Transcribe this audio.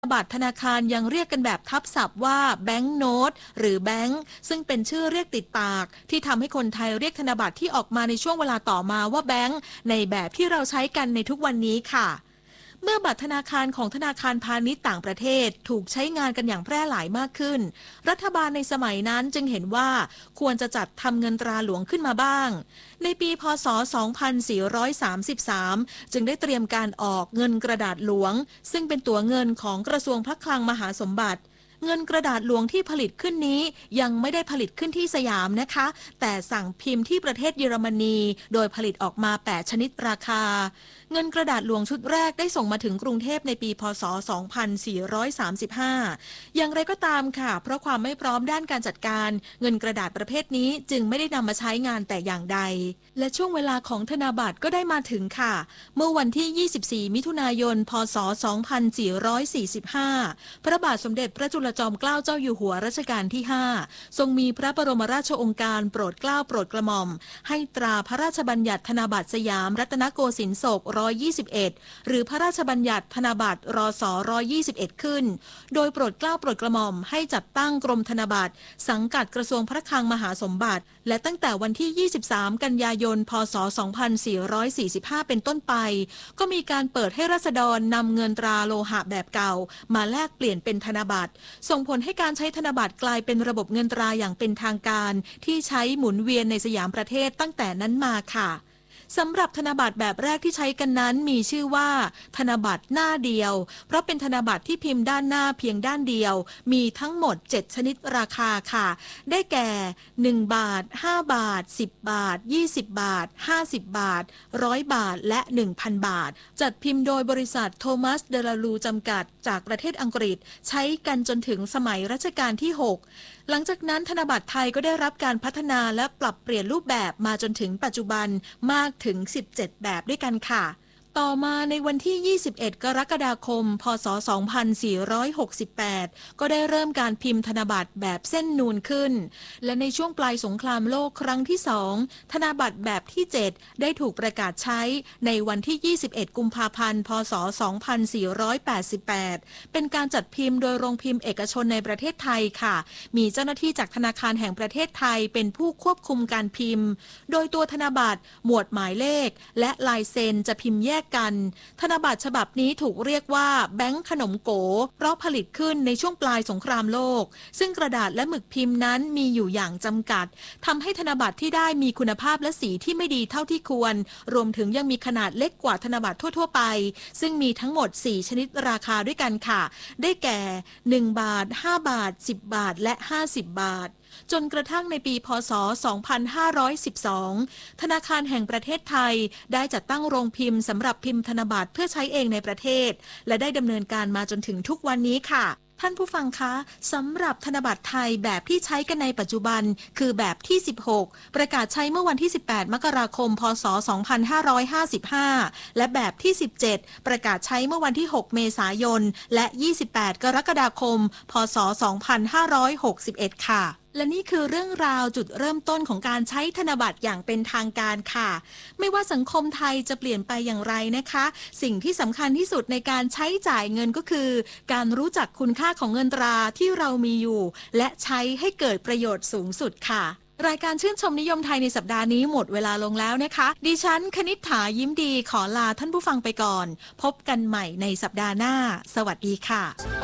บัตรธนาคารยังเรียกกันแบบทับศัพท์ว่าแบงก์โน้ตหรือแบงก์ซึ่งเป็นชื่อเรียกติดปากที่ทำให้คนไทยเรียกธนบัตรที่ออกมาในช่วงเวลาต่อมาว่าแบงก์ในแบบที่เราใช้กันในทุกวันนี้ค่ะเมื่อบัตรธนาคารของธนาคารพาณิชย์ต่างประเทศถูกใช้งานกันอย่างแพร่หลายมากขึ้นรัฐบาลในสมัยนั้นจึงเห็นว่าควรจะจัดทำเงินตราหลวงขึ้นมาบ้างในปีพ.ศ. 2433 จึงได้เตรียมการออกเงินกระดาษหลวงซึ่งเป็นตั๋วเงินของกระทรวงพระคลังมหาสมบัติเงินกระดาษหลวงที่ผลิตขึ้นนี้ยังไม่ได้ผลิตขึ้นที่สยามนะคะแต่สั่งพิมพ์ที่ประเทศเยอรมนีโดยผลิตออกมา8ชนิดราคาเงินกระดาษหลวงชุดแรกได้ส่งมาถึงกรุงเทพในปีพ.ศ. 2435 อย่างไรก็ตามค่ะเพราะความไม่พร้อมด้านการจัดการเงินกระดาษประเภทนี้จึงไม่ได้นำมาใช้งานแต่อย่างใดและช่วงเวลาของธนบัตรก็ได้มาถึงค่ะเมื่อวันที่ 24 มิถุนายน พ.ศ. 2445 พระบาทสมเด็จพระจุลจอมเกล้าเจ้าอยู่หัวรัชกาลที่ 5 ทรงมีพระบรมราชโองการโปรดเกล้าโปรดกระหม่อมให้ตราพระราชบัญญัติธนบัตรสยามรัตนโกสินทร์ศก121หรือพระราชบัญญัติธนบัตรรศ121ขึ้นโดยโปรดเกล้าโปรดกระหม่อมให้จัดตั้งกรมธนบัตรสังกัดกระทรวงพระคลังมหาสมบัติและตั้งแต่วันที่ 23 กันยายน พ.ศ. 2445 เป็นต้นไปก็มีการเปิดให้ราษฎรนำเงินตราโลหะแบบเก่ามาแลกเปลี่ยนเป็นธนบัตรส่งผลให้การใช้ธนบัตรกลายเป็นระบบเงินตราอย่างเป็นทางการที่ใช้หมุนเวียนในสยามประเทศตั้งแต่นั้นมาค่ะสำหรับธนบัตรแบบแรกที่ใช้กันนั้นมีชื่อว่าธนบัตรหน้าเดียวเพราะเป็นธนบัตรที่พิมพ์ด้านหน้าเพียงด้านเดียวมีทั้งหมด7ชนิดราคาค่ะได้แก่1บาท5บาท10บาท20บาท50บาท100บาทและ 1,000 บาทจัดพิมพ์โดยบริษัทโทมัสเดลาลูจำกัดจากประเทศอังกฤษใช้กันจนถึงสมัยรัชกาลที่6หลังจากนั้นธนบัตรไทยก็ได้รับการพัฒนาและปรับเปลี่ยนรูปแบบมาจนถึงปัจจุบันมากถึง17แบบด้วยกันค่ะต่อมาในวันที่ 21 กรกฎาคม พ.ศ. 2468 ก็ได้เริ่มการพิมพ์ธนบัตรแบบเส้นนูนขึ้นและในช่วงปลายสงครามโลกครั้งที่ 2 ธนบัตรแบบที่ 7 ได้ถูกประกาศใช้ในวันที่ 21 กุมภาพันธ์ พ.ศ. 2488 เป็นการจัดพิมพ์โดยโรงพิมพ์เอกชนในประเทศไทยค่ะมีเจ้าหน้าที่จากธนาคารแห่งประเทศไทยเป็นผู้ควบคุมการพิมพ์โดยตัวธนบัตรหมวดหมายเลขและลายเซ็นจะพิมพ์แยกกันธนบัตรฉบับนี้ถูกเรียกว่าแบงค์ขนมโกเพราะผลิตขึ้นในช่วงปลายสงครามโลกซึ่งกระดาษและหมึกพิมพ์นั้นมีอยู่อย่างจำกัดทำให้ธนบัตรที่ได้มีคุณภาพและสีที่ไม่ดีเท่าที่ควรรวมถึงยังมีขนาดเล็กกว่าธนบัตรทั่วๆไปซึ่งมีทั้งหมด4ชนิดราคาด้วยกันค่ะได้แก่1บาท5บาท10บาทและ50บาทจนกระทั่งในปีพ.ศ. 2512 ธนาคารแห่งประเทศไทยได้จัดตั้งโรงพิมพ์สำหรับพิมพ์ธนบัตรเพื่อใช้เองในประเทศและได้ดำเนินการมาจนถึงทุกวันนี้ค่ะท่านผู้ฟังคะสำหรับธนบัตรไทยแบบที่ใช้กันในปัจจุบันคือแบบที่ 16 ประกาศใช้เมื่อวันที่ 18 มกราคม พ.ศ. 2555 และแบบที่ 17 ประกาศใช้เมื่อวันที่ 6 เมษายน และ 28 กรกฎาคม พ.ศ. 2561 ค่ะและนี่คือเรื่องราวจุดเริ่มต้นของการใช้ธนบัตรอย่างเป็นทางการค่ะไม่ว่าสังคมไทยจะเปลี่ยนไปอย่างไรนะคะสิ่งที่สำคัญที่สุดในการใช้จ่ายเงินก็คือการรู้จักคุณค่าของเงินตราที่เรามีอยู่และใช้ให้เกิดประโยชน์สูงสุดค่ะรายการชื่นชมนิยมไทยในสัปดาห์นี้หมดเวลาลงแล้วนะคะดิฉันคณิษฐายิ้มดีขอลาท่านผู้ฟังไปก่อนพบกันใหม่ในสัปดาห์หน้าสวัสดีค่ะ